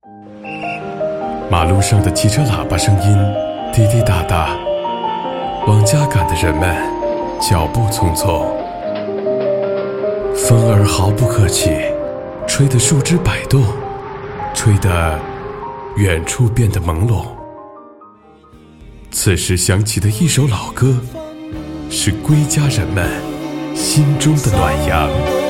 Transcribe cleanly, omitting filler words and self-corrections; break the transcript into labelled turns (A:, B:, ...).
A: 马路上的汽车喇叭声音滴滴答答，往家赶的人们脚步匆匆。风儿毫不客气，吹得树枝摆动，吹得远处变得朦胧。此时响起的一首老歌，是归家人们心中的暖阳。